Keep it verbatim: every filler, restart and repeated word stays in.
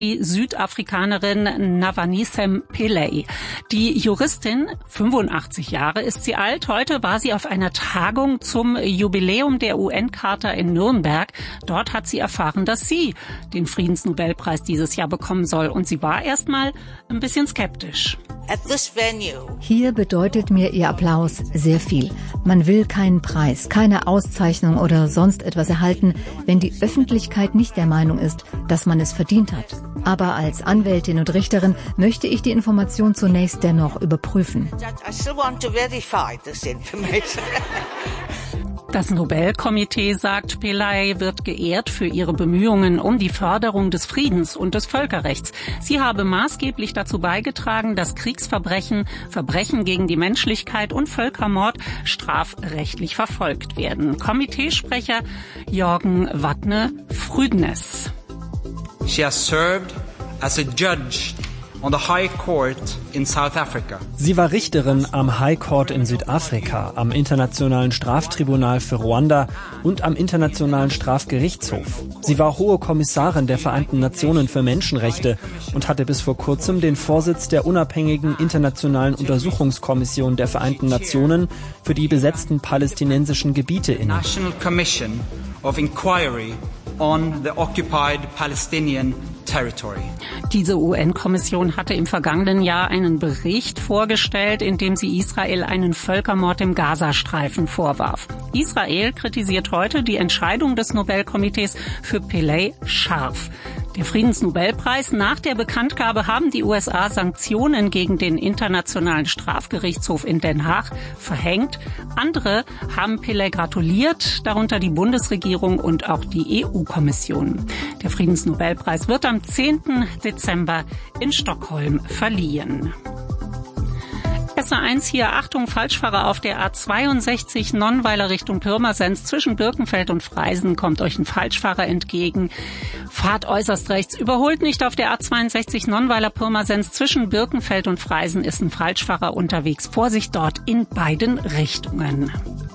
die Südafrikanerin Navanisem Pillay. Die Juristin, fünfundachtzig Jahre ist sie alt, heute war sie auf einer Tagung zum Jubiläum der U N-Charta in Nürnberg. Dort hat sie erfahren, dass sie den Friedensnobelpreis dieses Jahr bekommen soll. Und sie war erstmal ein bisschen skeptisch. Hier bedeutet mir Ihr Applaus sehr viel. Man will keinen Preis, keine Auszeichnung oder sonst etwas erhalten, wenn die Öffentlichkeit nicht der Meinung ist, dass man es verdient hat. Aber als Anwältin und Richterin möchte ich die Information zunächst dennoch überprüfen. Das Nobelkomitee sagt, Pillay wird geehrt für ihre Bemühungen um die Förderung des Friedens und des Völkerrechts. Sie habe maßgeblich dazu beigetragen, dass Kriegsverbrechen, Verbrechen gegen die Menschlichkeit und Völkermord strafrechtlich verfolgt werden. Komiteesprecher Jørgen Vatne Frydnes. She has served as a judge on the High Court in South Africa. Sie war Richterin am High Court in Südafrika, am Internationalen Straftribunal für Ruanda und am Internationalen Strafgerichtshof. Sie war Hohe Kommissarin der Vereinten Nationen für Menschenrechte und hatte bis vor kurzem den Vorsitz der unabhängigen Internationalen Untersuchungskommission der Vereinten Nationen für die besetzten palästinensischen Gebiete inne. National Commission of Inquiry on the occupied Palestinian territory. Diese U N-Kommission hatte im vergangenen Jahr einen Bericht vorgestellt, in dem sie Israel einen Völkermord im Gazastreifen vorwarf. Israel kritisiert heute die Entscheidung des Nobelkomitees für Pillay scharf. Der Friedensnobelpreis. Nach der Bekanntgabe haben die U S A Sanktionen gegen den Internationalen Strafgerichtshof in Den Haag verhängt. Andere haben Pillay gratuliert, darunter die Bundesregierung und auch die E U-Kommission. Der Friedensnobelpreis wird am zehnten Dezember in Stockholm verliehen. S A eins hier, Achtung, Falschfahrer auf der A zweiundsechzig Nonnweiler Richtung Pirmasens. Zwischen Birkenfeld und Freisen kommt euch ein Falschfahrer entgegen. Fahrt äußerst rechts, überholt nicht auf der A zweiundsechzig Nonnweiler Pirmasens. Zwischen Birkenfeld und Freisen ist ein Falschfahrer unterwegs. Vorsicht dort in beiden Richtungen.